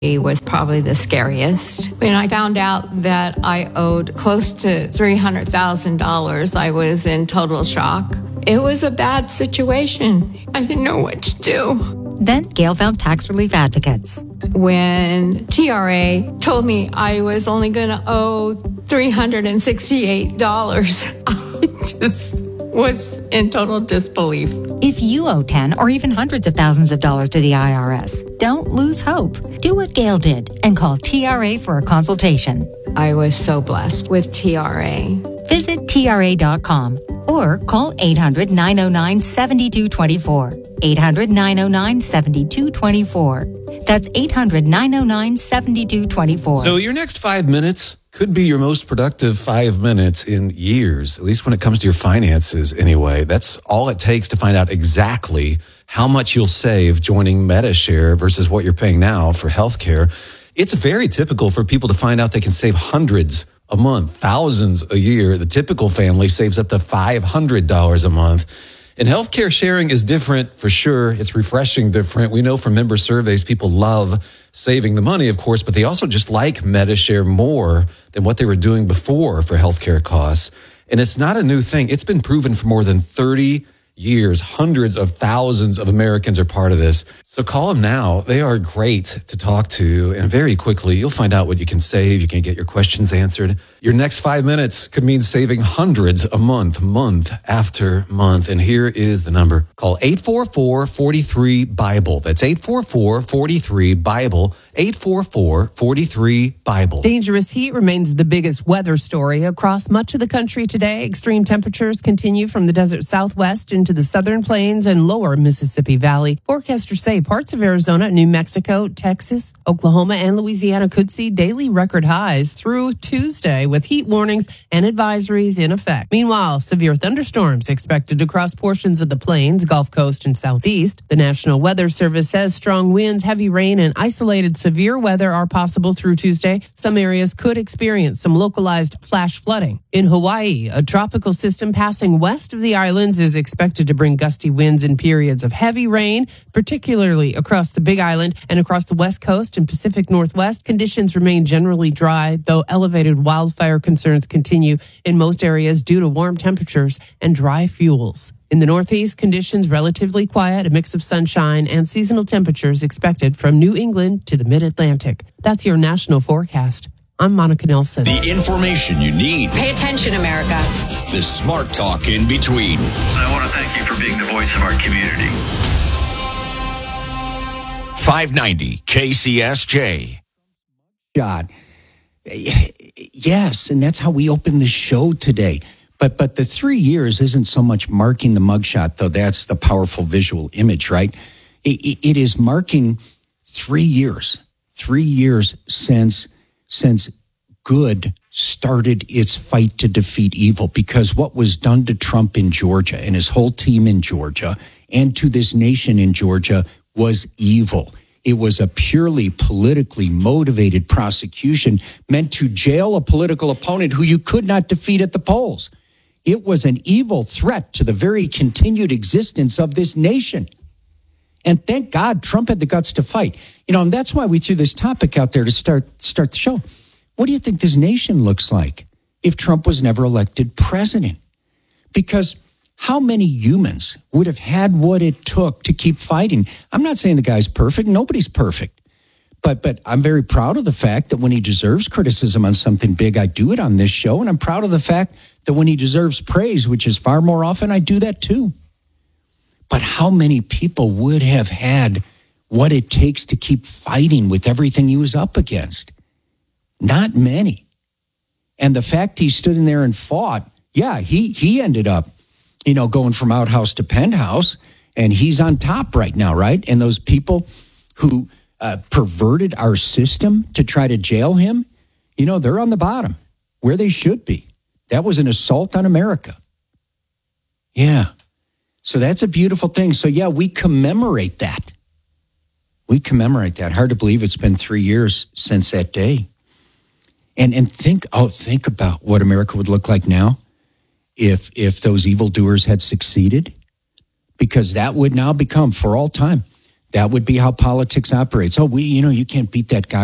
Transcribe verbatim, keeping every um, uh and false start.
He was probably the scariest. When I found out that I owed close to three hundred thousand dollars, I was in total shock. It was a bad situation. I didn't know what to do. Then Gail found tax relief advocates. When T R A told me I was only going to owe three hundred sixty-eight dollars, I just was in total disbelief. If you owe ten or even hundreds of thousands of dollars to the I R S, don't lose hope. Do what Gail did and call T R A for a consultation. I was so blessed with T R A. Visit T R A dot com or call eight hundred, nine oh nine, seven two two four. eight hundred, nine oh nine, seven two two four. That's eight hundred, nine oh nine, seven two two four. So your next five minutes could be your most productive five minutes in years, at least when it comes to your finances anyway. That's all it takes to find out exactly how much you'll save joining Medi-Share versus what you're paying now for healthcare. It's very typical for people to find out they can save hundreds a month, thousands a year. The typical family saves up to five hundred dollars a month. And healthcare sharing is different for sure. It's refreshing different. We know from member surveys, people love saving the money, of course, but they also just like Medi-Share more than what they were doing before for healthcare costs. And it's not a new thing. It's been proven for more than thirty years. Hundreds of thousands of Americans are part of this. So call them now. They are great to talk to. And very quickly, you'll find out what you can save. You can get your questions answered. Your next five minutes could mean saving hundreds a month, month after month. And here is the number. Call eight four four, four three, BIBLE. That's eight four four, four three, BIBLE. eight four four, four three, BIBLE. Dangerous heat remains the biggest weather story across much of the country today. Extreme temperatures continue from the desert southwest into the southern plains and lower Mississippi Valley. Forecasters say parts of Arizona, New Mexico, Texas, Oklahoma, and Louisiana could see daily record highs through Tuesday with heat warnings and advisories in effect. Meanwhile, severe thunderstorms expected across portions of the plains, Gulf Coast, and Southeast. The National Weather Service says strong winds, heavy rain, and isolated severe weather are possible through Tuesday. Some areas could experience some localized flash flooding. In Hawaii, a tropical system passing west of the islands is expected to bring gusty winds and periods of heavy rain, particularly across the Big Island and across the West Coast and Pacific Northwest. Conditions remain generally dry, though elevated wildfire concerns continue in most areas due to warm temperatures and dry fuels. In the Northeast, conditions relatively quiet, a mix of sunshine and seasonal temperatures expected from New England to the Mid-Atlantic. That's your national forecast. I'm Monica Nelson. The information you need. Pay attention, America. The smart talk in between. I want to thank you for being the voice of our community. five ninety K C S J. God. Yes, and that's how we open the show today. But but the three years isn't so much marking the mugshot, though. That's the powerful visual image, right? It, it is marking three years, three years since since good started its fight to defeat evil. Because what was done to Trump in Georgia and his whole team in Georgia and to this nation in Georgia was evil. It was a purely politically motivated prosecution meant to jail a political opponent who you could not defeat at the polls. It was an evil threat to the very continued existence of this nation. And thank God Trump had the guts to fight. You know, and that's why we threw this topic out there to start start the show. What do you think this nation looks like if Trump was never elected president? Because how many humans would have had what it took to keep fighting? I'm not saying the guy's perfect. Nobody's perfect. But but I'm very proud of the fact that when he deserves criticism on something big, I do it on this show. And I'm proud of the fact that when he deserves praise, which is far more often, I do that too. But how many people would have had what it takes to keep fighting with everything he was up against? Not many. And the fact he stood in there and fought, yeah, he he ended up, you know, going from outhouse to penthouse, and he's on top right now, right? And those people who uh, perverted our system to try to jail him, you know, they're on the bottom, where they should be. That was an assault on America. Yeah. So that's a beautiful thing. So, yeah, we commemorate that. We commemorate that. Hard to believe it's been three years since that day. And and think, oh, think about what America would look like now if if those evildoers had succeeded. Because that would now become, for all time, That would be how politics operates. Oh, we, you know, you can't beat that guy